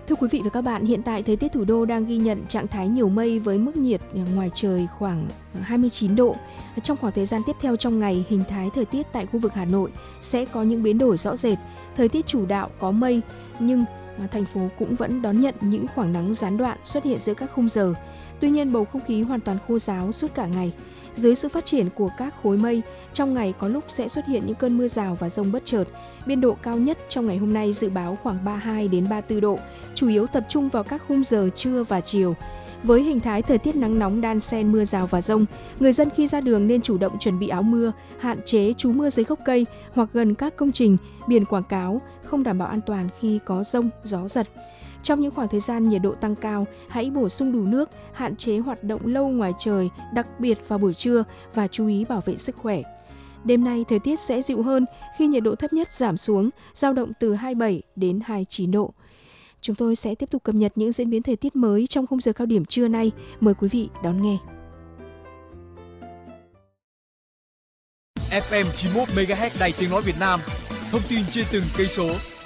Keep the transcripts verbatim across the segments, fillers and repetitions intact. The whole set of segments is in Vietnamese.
Thưa quý vị và các bạn, hiện tại thời tiết thủ đô đang ghi nhận trạng thái nhiều mây với mức nhiệt ngoài trời khoảng hai mươi chín độ. Trong khoảng thời gian tiếp theo trong ngày, hình thái thời tiết tại khu vực Hà Nội sẽ có những biến đổi rõ rệt. Thời tiết chủ đạo có mây, nhưng thành phố cũng vẫn đón nhận những khoảng nắng gián đoạn xuất hiện giữa các khung giờ. Tuy nhiên, bầu không khí hoàn toàn khô ráo suốt cả ngày. Dưới sự phát triển của các khối mây, trong ngày có lúc sẽ xuất hiện những cơn mưa rào và dông bất chợt. Biên độ cao nhất trong ngày hôm nay dự báo khoảng ba mươi hai đến ba mươi tư độ, chủ yếu tập trung vào các khung giờ trưa và chiều. Với hình thái thời tiết nắng nóng đan xen mưa rào và dông, người dân khi ra đường nên chủ động chuẩn bị áo mưa, hạn chế trú mưa dưới gốc cây hoặc gần các công trình, biển quảng cáo không đảm bảo an toàn khi có dông, gió giật. Trong những khoảng thời gian nhiệt độ tăng cao, hãy bổ sung đủ nước, hạn chế hoạt động lâu ngoài trời, đặc biệt vào buổi trưa và chú ý bảo vệ sức khỏe. Đêm nay thời tiết sẽ dịu hơn khi nhiệt độ thấp nhất giảm xuống, dao động từ hai mươi bảy đến hai mươi chín độ. Chúng tôi sẽ tiếp tục cập nhật những diễn biến thời tiết mới trong khung giờ cao điểm trưa nay. Mời quý vị đón nghe. ép em chín mươi mốt mê ga héc Đài Tiếng nói Việt Nam. Thông tin trên từng cây số.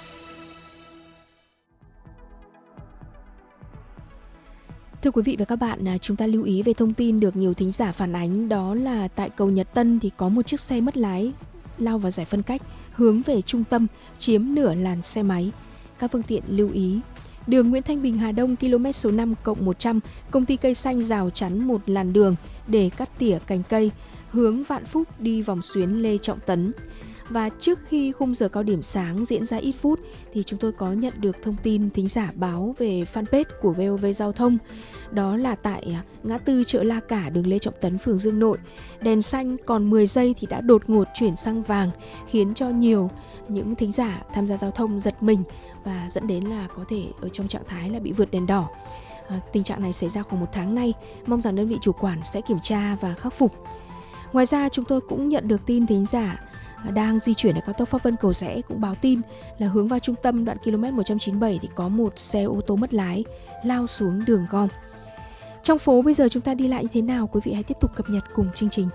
Thưa quý vị và các bạn, chúng ta lưu ý về thông tin được nhiều thính giả phản ánh, đó là tại cầu Nhật Tân thì có một chiếc xe mất lái lao vào giải phân cách hướng về trung tâm, chiếm nửa làn xe máy. Các phương tiện lưu ý. Đường Nguyễn Thanh Bình Hà Đông km số năm cộng một trăm, công ty cây xanh rào chắn một làn đường để cắt tỉa cành cây, hướng Vạn Phúc đi vòng xuyến Lê Trọng Tấn. Và trước khi khung giờ cao điểm sáng diễn ra ít phút thì chúng tôi có nhận được thông tin thính giả báo về fanpage của vê o vê Giao thông. Đó là tại ngã tư chợ La Cả, đường Lê Trọng Tấn, phường Dương Nội. Đèn xanh còn mười giây thì đã đột ngột chuyển sang vàng, khiến cho nhiều những thính giả tham gia giao thông giật mình và dẫn đến là có thể ở trong trạng thái là bị vượt đèn đỏ. À, tình trạng này xảy ra khoảng một tháng nay, mong rằng đơn vị chủ quản sẽ kiểm tra và khắc phục. Ngoài ra chúng tôi cũng nhận được tin thính giả đang di chuyển ở cao tốc Pháp Vân Cầu Giẽ cũng báo tin là hướng vào trung tâm đoạn km một trăm chín mươi bảy thì có một xe ô tô mất lái lao xuống đường gom. Trong phố bây giờ chúng ta đi lại như thế nào? Quý vị hãy tiếp tục cập nhật cùng chương trình.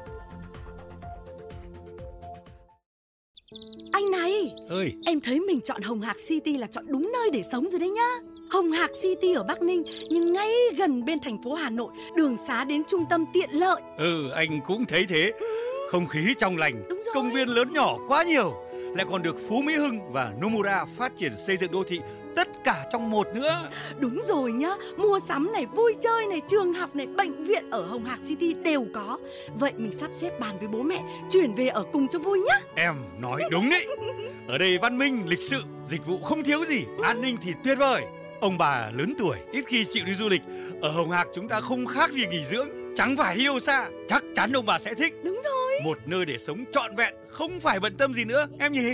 Anh này, ơi, em thấy mình chọn Hồng Hạc City là chọn đúng nơi để sống rồi đấy nhá. Hồng Hạc City ở Bắc Ninh nhưng ngay gần bên thành phố Hà Nội, đường xá đến trung tâm tiện lợi. Ừ, anh cũng thấy thế. Không khí trong lành, Đúng rồi. công viên lớn nhỏ quá nhiều, lại còn được Phú Mỹ Hưng và Nomura phát triển xây dựng đô thị tất cả trong một nữa. Đúng rồi nhá, mua sắm này, vui chơi này, trường học này, bệnh viện ở Hồng Hạc City đều có. Vậy mình sắp xếp bàn với bố mẹ chuyển về ở cùng cho vui nhá. Em nói đúng đấy. Ở đây văn minh, lịch sự, dịch vụ không thiếu gì, an ninh thì tuyệt vời. Ông bà lớn tuổi ít khi chịu đi du lịch. Ở Hồng Hạc chúng ta không khác gì nghỉ dưỡng, chẳng phải đi đâu xa. Chắc chắn ông bà sẽ thích. Đúng rồi. Một nơi để sống trọn vẹn, không phải bận tâm gì nữa em nhỉ.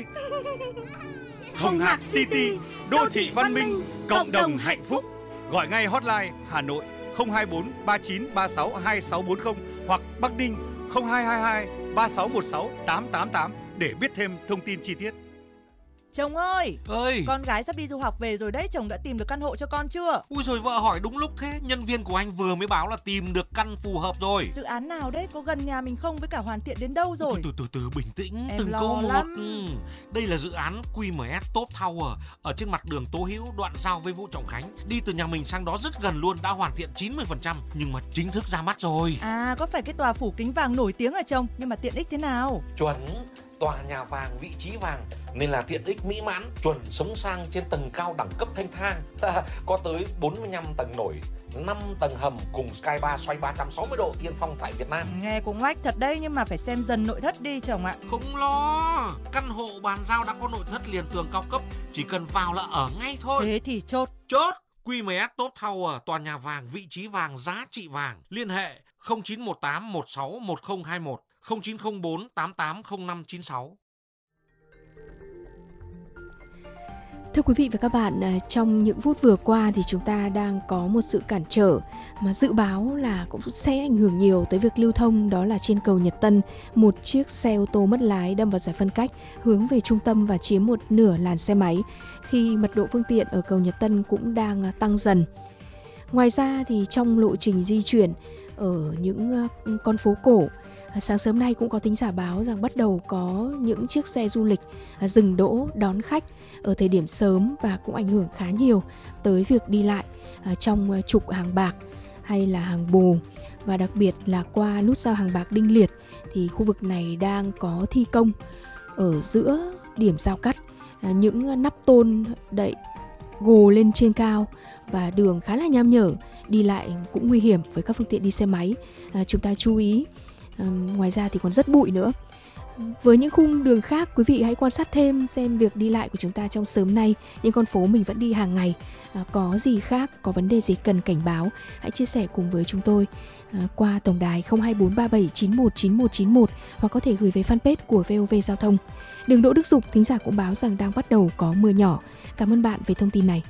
Hồng Hạc City, đô thị văn minh, cộng đồng hạnh phúc. Gọi ngay hotline Hà Nội không hai bốn ba chín ba sáu hai sáu bốn không hoặc Bắc Ninh không hai hai hai ba sáu một sáu tám tám tám để biết thêm thông tin chi tiết. Chồng ơi, ơi, con gái sắp đi du học về rồi đấy, chồng đã tìm được căn hộ cho con chưa? ui rồi vợ hỏi đúng lúc thế. Nhân viên của anh vừa mới báo là tìm được căn phù hợp rồi. Dự án nào đấy, có gần nhà mình không, với cả hoàn thiện đến đâu rồi? Từ từ từ từ bình tĩnh, Em từng lo câu một. lắm. Ừ. Đây là dự án quy em ét Top Tower ở trên mặt đường Tố Hữu, đoạn giao với Vũ Trọng Khánh. Đi từ nhà mình sang đó rất gần luôn, đã hoàn thiện chín mươi phần trăm nhưng mà chính thức ra mắt rồi. À, có phải cái tòa phủ kính vàng nổi tiếng à chồng? Nhưng mà tiện ích thế nào? Chuẩn, tòa nhà vàng, vị trí vàng nên là tiện ích mỹ mãn, chuẩn sống sang trên tầng cao đẳng cấp thanh thang. Có tới bốn mươi lăm tầng nổi, năm tầng hầm cùng Sky Bar xoay ba trăm sáu mươi độ tiên phong tại Việt Nam. Nghe cũng oách thật đấy, nhưng mà phải xem dần nội thất đi chồng ạ. Không lo, căn hộ bàn giao đã có nội thất liền tường cao cấp, chỉ cần vào là ở ngay thôi. Thế thì chốt. Chốt. quy em ét Top Tower, tòa nhà vàng, vị trí vàng, giá trị vàng. Liên hệ không chín một tám một sáu một không hai một, không chín không bốn tám tám không năm chín sáu. Thưa quý vị và các bạn, trong những phút vừa qua thì chúng ta đang có một sự cản trở mà dự báo là cũng sẽ ảnh hưởng nhiều tới việc lưu thông, đó là trên cầu Nhật Tân, một chiếc xe ô tô mất lái đâm vào giải phân cách hướng về trung tâm và chiếm một nửa làn xe máy khi mật độ phương tiện ở cầu Nhật Tân cũng đang tăng dần. Ngoài ra thì trong lộ trình di chuyển ở những con phố cổ, sáng sớm nay cũng có thính giả báo rằng bắt đầu có những chiếc xe du lịch dừng đỗ đón khách ở thời điểm sớm và cũng ảnh hưởng khá nhiều tới việc đi lại trong trục Hàng Bạc hay là Hàng Bồ. Và đặc biệt là qua nút giao Hàng Bạc Đinh Liệt thì khu vực này đang có thi công ở giữa điểm giao cắt, những nắp tôn đậy gồ lên trên cao và đường khá là nham nhở, đi lại cũng nguy hiểm với các phương tiện đi xe máy. À, chúng ta chú ý. À, ngoài ra thì còn rất bụi nữa. Với những khung đường khác, quý vị hãy quan sát thêm xem việc đi lại của chúng ta trong sớm nay, những con phố mình vẫn đi hàng ngày, à, có gì khác, có vấn đề gì cần cảnh báo, hãy chia sẻ cùng với chúng tôi à, qua tổng đài không hai bốn ba bảy chín một chín một chín một hoặc có thể gửi về fanpage của vê o vê Giao thông. Đường Đỗ Đức Dục, thính giả cũng báo rằng đang bắt đầu có mưa nhỏ. Cảm ơn bạn về thông tin này.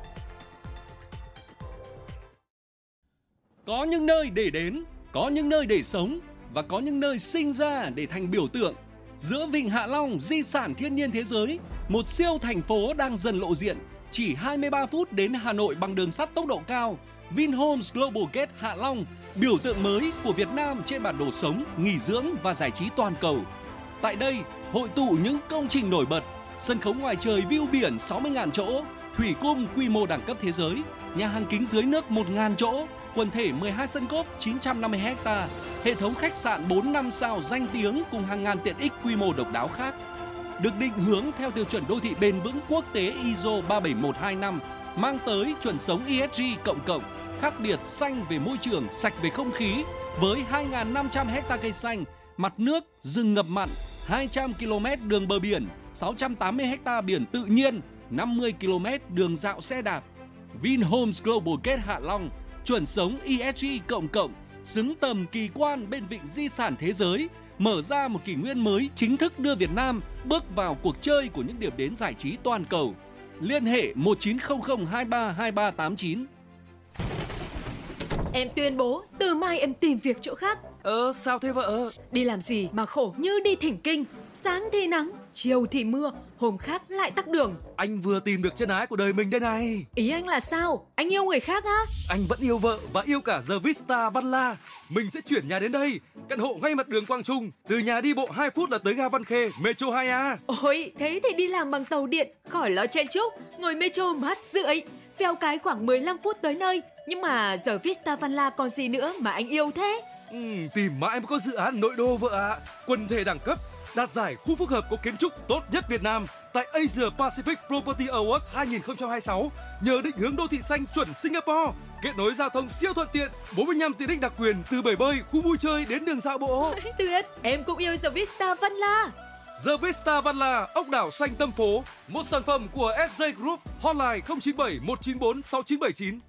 Có những nơi để đến, có những nơi để sống và có những nơi sinh ra để thành biểu tượng. Giữa Vịnh Hạ Long, di sản thiên nhiên thế giới, một siêu thành phố đang dần lộ diện. Chỉ hai mươi ba phút đến Hà Nội bằng đường sắt tốc độ cao, Vinhomes Global Gate Hạ Long, biểu tượng mới của Việt Nam trên bản đồ sống, nghỉ dưỡng và giải trí toàn cầu. Tại đây, hội tụ những công trình nổi bật, sân khấu ngoài trời view biển sáu mươi nghìn chỗ, thủy cung quy mô đẳng cấp thế giới, nhà hàng kính dưới nước một nghìn chỗ, quần thể mười hai sân golf chín trăm năm mươi héc ta, hệ thống khách sạn bốn năm sao danh tiếng cùng hàng ngàn tiện ích quy mô độc đáo khác. Được định hướng theo tiêu chuẩn đô thị bền vững quốc tế i ét o ba bảy một hai năm, mang tới chuẩn sống e ét giê cộng cộng, khác biệt xanh về môi trường, sạch về không khí, với hai nghìn năm trăm héc ta cây xanh, mặt nước, rừng ngập mặn, hai trăm ki lô mét đường bờ biển, sáu trăm tám mươi héc ta biển tự nhiên, năm mươi ki lô mét đường dạo xe đạp. Vinhomes Global Gate Hạ Long, chuẩn sống e ét giê cộng cộng, xứng tầm kỳ quan bên vịnh di sản thế giới, mở ra một kỷ nguyên mới chính thức đưa Việt Nam bước vào cuộc chơi của những điểm đến giải trí toàn cầu. Liên hệ một chín không không hai ba hai ba tám chín. Em tuyên bố từ mai em tìm việc chỗ khác. Ờ sao thế vợ? Đi làm gì mà khổ như đi thỉnh kinh. Sáng thì nắng, chiều thì mưa, hôm khác lại tắc đường. Anh vừa tìm được chân ái của đời mình đây này. Ý anh là sao? Anh yêu người khác á? Anh vẫn yêu vợ và yêu cả The Vista Văn La. Mình sẽ chuyển nhà đến đây, căn hộ ngay mặt đường Quang Trung. Từ nhà đi bộ hai phút là tới ga Văn Khê, Metro hai A. Ôi, thế thì đi làm bằng tàu điện, khỏi lo chen chúc, ngồi Metro mát rượi. Phèo cái khoảng mười lăm phút tới nơi. Nhưng mà giờ Vista Văn La còn gì nữa mà anh yêu thế? Ừ, tìm mãi mới có dự án nội đô vợ ạ. À. Quần thể đẳng cấp, đạt giải khu phức hợp có kiến trúc tốt nhất Việt Nam tại Asia Pacific Property Awards hai không hai sáu. Nhờ định hướng đô thị xanh chuẩn Singapore, kết nối giao thông siêu thuận tiện, bốn mươi lăm tiện ích đặc quyền từ bể bơi, khu vui chơi đến đường dạo bộ. Tuyệt, em cũng yêu The Vista Văn La. The Vista Văn La, ốc đảo xanh tâm phố, một sản phẩm của ét gi Group, hotline không chín bảy một chín bốn sáu chín bảy chín.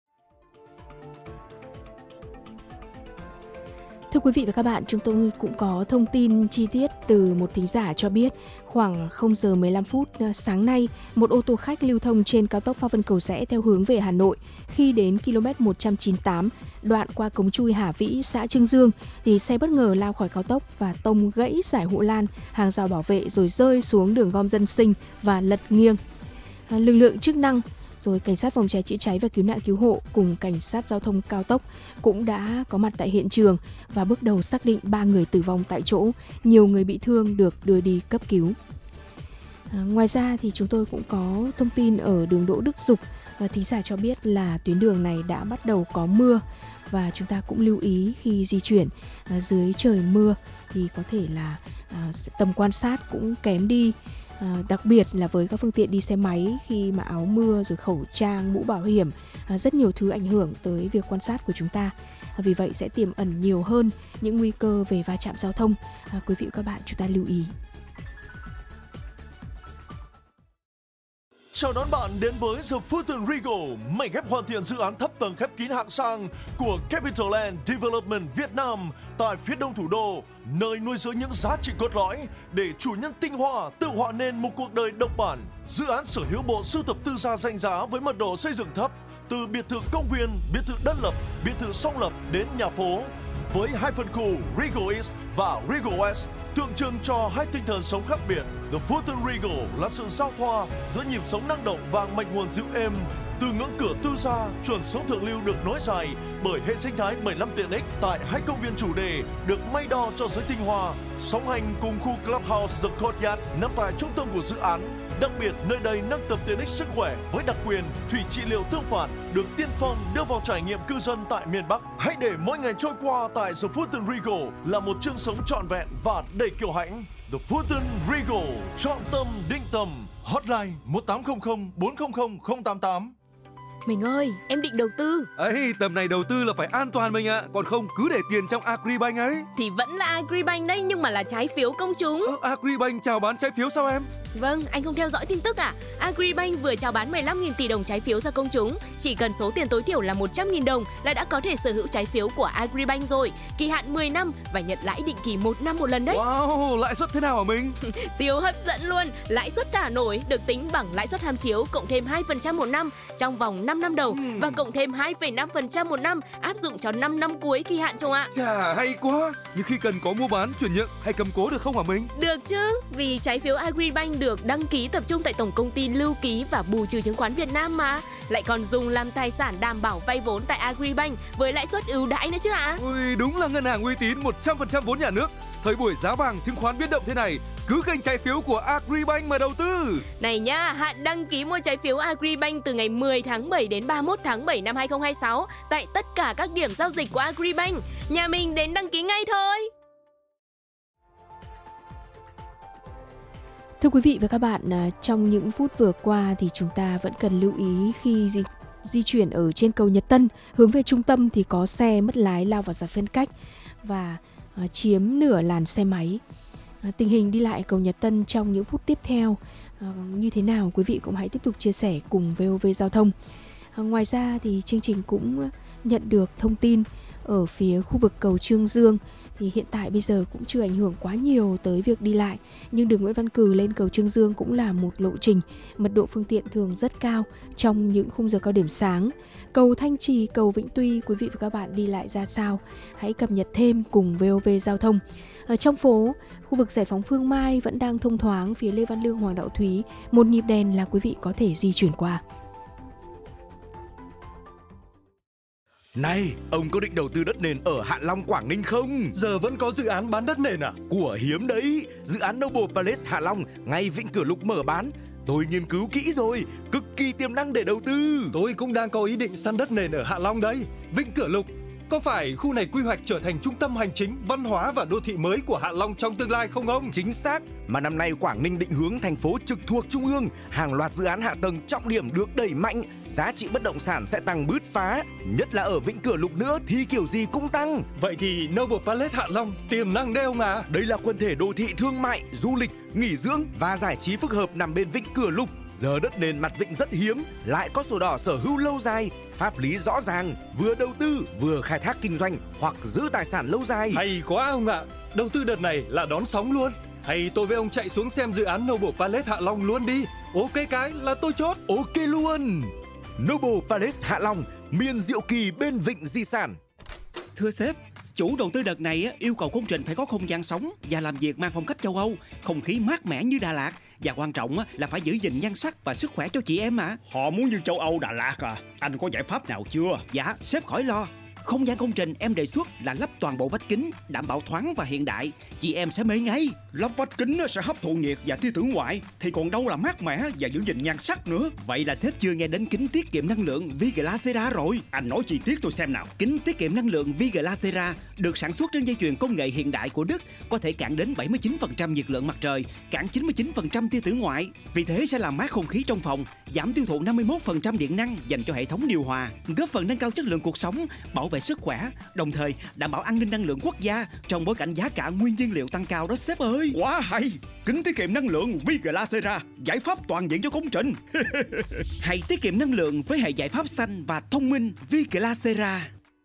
Thưa quý vị và các bạn, chúng tôi cũng có thông tin chi tiết từ một thính giả cho biết khoảng không giờ mười lăm phút sáng nay, một ô tô khách lưu thông trên cao tốc Pháp Vân Cầu Giẽ theo hướng về Hà Nội. Khi đến km một trăm chín mươi tám, đoạn qua cống chui Hà Vĩ, xã Trương Dương, thì xe bất ngờ lao khỏi cao tốc và tông gãy giải hộ lan, hàng rào bảo vệ rồi rơi xuống đường gom dân sinh và lật nghiêng. Lực lượng chức năng rồi cảnh sát phòng cháy chữa cháy và cứu nạn cứu hộ cùng cảnh sát giao thông cao tốc cũng đã có mặt tại hiện trường và bước đầu xác định ba người tử vong tại chỗ, nhiều người bị thương được đưa đi cấp cứu. À, ngoài ra thì chúng tôi cũng có thông tin ở đường Đỗ Đức Dục, và thính giả cho biết là tuyến đường này đã bắt đầu có mưa và chúng ta cũng lưu ý khi di chuyển à, dưới trời mưa thì có thể là à, tầm quan sát cũng kém đi. À, đặc biệt là với các phương tiện đi xe máy, khi mà áo mưa rồi khẩu trang, mũ bảo hiểm, à, rất nhiều thứ ảnh hưởng tới việc quan sát của chúng ta. À, vì vậy sẽ tiềm ẩn nhiều hơn những nguy cơ về va chạm giao thông. À, quý vị và các bạn chúng ta lưu ý. Chào đón bạn đến với The Fulton Regal, mảnh ghép hoàn thiện dự án thấp tầng khép kín hạng sang của Capital Land Development Việt Nam tại phía đông thủ đô, nơi nuôi dưỡng những giá trị cốt lõi để chủ nhân tinh hoa tự họa nên một cuộc đời độc bản. Dự án sở hữu bộ sưu tập tư gia danh giá với mật độ xây dựng thấp, từ biệt thự công viên, biệt thự đơn lập, biệt thự song lập đến nhà phố, với hai phân khu Regal East và Regal West, tượng trưng cho hai tinh thần sống khác biệt. The Fulton Regal là sự giao thoa giữa nhịp sống năng động và mạch nguồn dịu êm, từ ngưỡng cửa tư gia, chuẩn sống thượng lưu được nối dài bởi hệ sinh thái bảy mươi lăm tiện ích tại hai công viên chủ đề được may đo cho giới tinh hoa, song hành cùng khu Clubhouse The Courtyard nằm tại trung tâm của dự án. Đặc biệt, nơi đây nâng tầm tiện ích sức khỏe với đặc quyền thủy trị liệu tương phản được tiên phong đưa vào trải nghiệm cư dân tại miền Bắc. Hãy để mỗi ngày trôi qua tại The Fulton Regal là một chương sống trọn vẹn và đầy kiêu hãnh. The Fulton Regal, chọn tâm định tầm. Hotline một tám không không bốn không không không tám tám. Mình ơi, em định đầu tư. Ấy, tầm này đầu tư là phải an toàn mình ạ, còn không cứ để tiền trong Agribank ấy. Thì vẫn là Agribank đấy, nhưng mà là trái phiếu công chúng. Ờ, Agribank chào bán trái phiếu sao em? Vâng, anh không theo dõi tin tức à? Agribank vừa chào bán mười lăm nghìn tỷ đồng trái phiếu ra công chúng. Chỉ cần số tiền tối thiểu là một trăm nghìn đồng là đã có thể sở hữu trái phiếu của Agribank rồi. Kỳ hạn mười năm và nhận lãi định kỳ một năm một lần đấy. Wow, lãi suất thế nào hả mình? Siêu hấp dẫn luôn. Lãi suất thả nổi được tính bằng lãi suất tham chiếu cộng thêm hai phần trăm một năm trong vòng năm năm đầu uhm. và cộng thêm hai phẩy năm phần trăm một năm áp dụng cho năm năm cuối kỳ hạn chồng ạ. Chà, hay quá. Nhưng khi cần có mua bán, chuyển nhượng hay cầm cố được không hả mình? Được chứ, vì trái phiếu Agribank được đăng ký tập trung tại Tổng công ty Lưu ký và Bù trừ chứng khoán Việt Nam mà. Lại còn dùng làm tài sản đảm bảo vay vốn tại Agribank với lãi suất ưu đãi nữa chứ ạ. Ui, đúng là ngân hàng uy tín một trăm phần trăm vốn nhà nước. Thời buổi giá vàng chứng khoán biến động thế này, cứ kênh trái phiếu của Agribank mà đầu tư. Này nhá, hạn đăng ký mua trái phiếu Agribank từ ngày mười tháng bảy đến ba mươi mốt tháng bảy năm hai không hai sáu tại tất cả các điểm giao dịch của Agribank. Nhà mình đến đăng ký ngay thôi. Thưa quý vị và các bạn, trong những phút vừa qua thì chúng ta vẫn cần lưu ý khi di, di chuyển ở trên cầu Nhật Tân hướng về trung tâm thì có xe mất lái lao vào giải phân cách và uh, chiếm nửa làn xe máy. Uh, tình hình đi lại cầu Nhật Tân trong những phút tiếp theo uh, như thế nào, quý vị cũng hãy tiếp tục chia sẻ cùng vê o vê Giao thông. Uh, ngoài ra thì chương trình cũng nhận được thông tin ở phía khu vực cầu Trương Dương thì hiện tại bây giờ cũng chưa ảnh hưởng quá nhiều tới việc đi lại, nhưng đường Nguyễn Văn Cừ lên cầu Trương Dương cũng là một lộ trình mật độ phương tiện thường rất cao trong những khung giờ cao điểm sáng. Cầu Thanh Trì, cầu Vĩnh Tuy, quý vị và các bạn đi lại ra sao? Hãy cập nhật thêm cùng vê o vê Giao thông. Ở trong phố, khu vực Giải phóng Phương Mai vẫn đang thông thoáng, phía Lê Văn Lương, Hoàng Đạo Thúy, một nhịp đèn là quý vị có thể di chuyển qua. Này, ông có định đầu tư đất nền ở Hạ Long, Quảng Ninh không? Giờ vẫn có dự án bán đất nền à? Của hiếm đấy, dự án Noble Palace Hạ Long ngay Vĩnh Cửa Lục mở bán. Tôi nghiên cứu kỹ rồi, cực kỳ tiềm năng để đầu tư. Tôi cũng đang có ý định săn đất nền ở Hạ Long đấy. Vĩnh Cửa Lục, có phải khu này quy hoạch trở thành trung tâm hành chính, văn hóa và đô thị mới của Hạ Long trong tương lai không ông? Chính xác, mà năm nay Quảng Ninh định hướng thành phố trực thuộc Trung ương, hàng loạt dự án hạ tầng trọng điểm được đẩy mạnh, giá trị bất động sản sẽ tăng bứt phá, nhất là ở Vĩnh Cửa Lục nữa thì kiểu gì cũng tăng. Vậy thì Noble Palace Hạ Long tiềm năng đấy ông à? Đây là quần thể đô thị thương mại, du lịch, nghỉ dưỡng và giải trí phức hợp nằm bên Vĩnh Cửa Lục. Giờ đất nền mặt vịnh rất hiếm, lại có sổ đỏ sở hữu lâu dài, pháp lý rõ ràng, vừa đầu tư vừa khai thác kinh doanh hoặc giữ tài sản lâu dài. Hay quá ông ạ, đầu tư đợt này là đón sóng luôn. Hay tôi với ông chạy xuống xem dự án Noble Palace Hạ Long luôn đi. Ok cái là tôi chốt. Ok luôn. Noble Palace Hạ Long, miền diệu kỳ bên vịnh di sản. Thưa sếp, chủ đầu tư đợt này yêu cầu công trình phải có không gian sống và làm việc mang phong cách châu Âu, không khí mát mẻ như Đà Lạt. Và quan trọng là phải giữ gìn nhan sắc và sức khỏe cho chị em mà. Họ muốn như châu Âu Đà Lạt à? Anh có giải pháp nào chưa? Dạ, sếp khỏi lo. Không gian công trình em đề xuất là lắp toàn bộ vách kính, đảm bảo thoáng và hiện đại. Chị em sẽ mê ngay. Lắp vách kính sẽ hấp thụ nhiệt và tia tử ngoại, thì còn đâu là mát mẻ và giữ gìn nhan sắc nữa. Vậy là sếp chưa nghe đến kính tiết kiệm năng lượng Viglacera rồi. Anh nói chi tiết tôi xem nào. Kính tiết kiệm năng lượng Viglacera được sản xuất trên dây chuyền công nghệ hiện đại của Đức, có thể cản đến bảy mươi chín phần trăm nhiệt lượng mặt trời, cản chín mươi chín phần trăm tia tử ngoại. Vì thế sẽ làm mát không khí trong phòng, giảm tiêu thụ năm mươi mốt phần trăm điện năng dành cho hệ thống điều hòa, góp phần nâng cao chất lượng cuộc sống, bảo vệ sức khỏe, đồng thời đảm bảo an ninh năng lượng quốc gia trong bối cảnh giá cả nguyên nhiên liệu tăng cao đó sếp ơi. Quá hay, kính tiết kiệm năng lượng Viglacera, giải pháp toàn diện cho công trình. Hãy tiết kiệm năng lượng với hệ giải pháp xanh và thông minh Viglacera.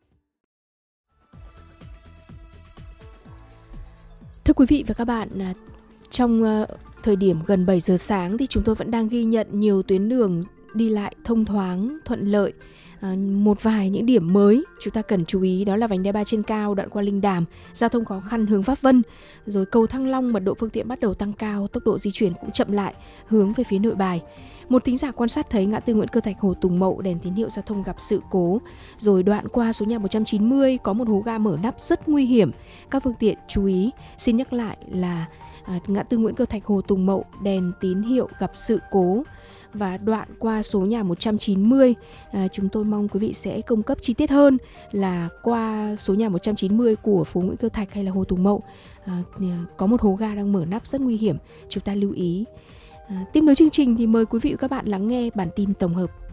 Thưa quý vị và các bạn, trong thời điểm gần bảy giờ sáng thì chúng tôi vẫn đang ghi nhận nhiều tuyến đường đi lại thông thoáng, thuận lợi. À, một vài những điểm mới chúng ta cần chú ý đó là vành đai ba trên cao đoạn qua Linh Đàm, giao thông khó khăn hướng Pháp Vân, rồi cầu Thăng Long mật độ phương tiện bắt đầu tăng cao, tốc độ di chuyển cũng chậm lại hướng về phía Nội Bài. Một thính giả quan sát thấy ngã tư Nguyễn Cơ Thạch Hồ Tùng Mậu đèn tín hiệu giao thông gặp sự cố, rồi đoạn qua số nhà một trăm chín mươi có một hố ga mở nắp rất nguy hiểm, các phương tiện chú ý. Xin nhắc lại là à, ngã tư Nguyễn Cơ Thạch Hồ Tùng Mậu đèn tín hiệu gặp sự cố, và đoạn qua số nhà một trăm chín mươi à, chúng tôi mong quý vị sẽ cung cấp chi tiết hơn là qua số nhà một trăm chín mươi của phố Nguyễn Cơ Thạch hay là Hồ Tùng Mậu à, có một hố ga đang mở nắp rất nguy hiểm, chúng ta lưu ý. À, tiếp nối chương trình thì mời quý vị và các bạn lắng nghe bản tin tổng hợp.